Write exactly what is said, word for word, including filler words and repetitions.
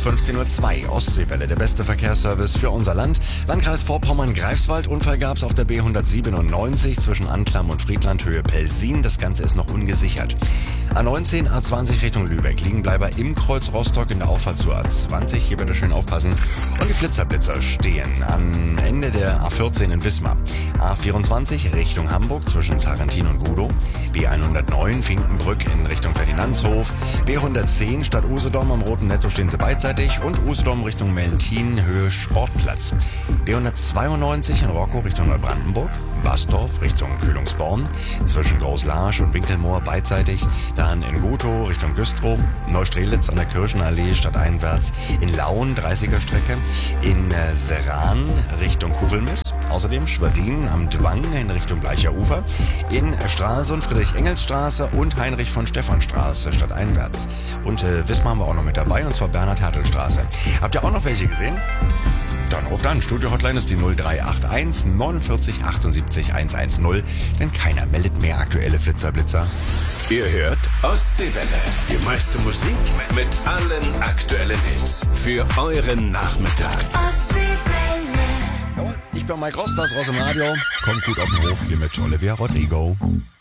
fünfzehn Uhr zwei, Ostseewelle, der beste Verkehrsservice für unser Land. Landkreis Vorpommern-Greifswald, Unfall gab's auf der B hundertsiebenundneunzig zwischen Anklam und Friedland, Höhe Pelsin. Das Ganze ist noch ungesichert. A neunzehn, A zwanzig Richtung Lübeck, Liegenbleiber im Kreuz Rostock in der Auffahrt zur A zwanzig. Hier bitte schön aufpassen. Und die Flitzerblitzer stehen am Ende der A vierzehn in Wismar. A vierundzwanzig Richtung Hamburg zwischen Sarrentin und Gudow. B hundertneun Finkenbrück in Richtung Ferdinandshof. B hundertzehn Stadt Usedom am Roten Netto stehen sie beidseitig. Und Usedom Richtung Meltin, Höhe Sportplatz. B hundertzweiundneunzig in Rockow Richtung Neubrandenburg. Basdorf Richtung Kühlungsborn. Zwischen Großlarsch und Winkelmoor beidseitig. Dann in Gutow Richtung Güstrow. Neustrelitz an der Kirchenallee stadteinwärts. In Lauen dreißiger Strecke. In äh, Serran Richtung Kugelmiss. Außerdem Schwerin am Dwang in Richtung Gleicher Ufer. In Stralsund Friedrich-Engels-Straße und Heinrich-von-Stephan-Straße stadteinwärts. Und äh, Wismar haben wir auch noch mit dabei, und zwar Bernhard-Hertel-Straße. Habt ihr auch noch welche gesehen? Dann ruft an. Studio-Hotline ist die null drei acht eins neunundvierzig achtundsiebzig hundertzehn, denn keiner meldet mehr aktuelle Flitzerblitzer. Ihr hört Ostseewelle. Die meiste Musik mit allen aktuellen Hits für euren Nachmittag. Ostseewelle. Ich bin Mike Ross, das Ross im Radio. Kommt gut auf den Hof hier mit Olivia Rodrigo.